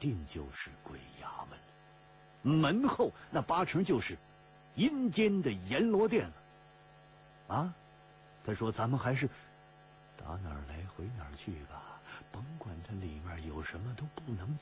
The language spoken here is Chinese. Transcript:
定就是鬼衙门，门后那八成就是阴间的阎罗殿了。啊，他说咱们还是打哪儿来回哪儿去吧，甭管它里面有什么，都不能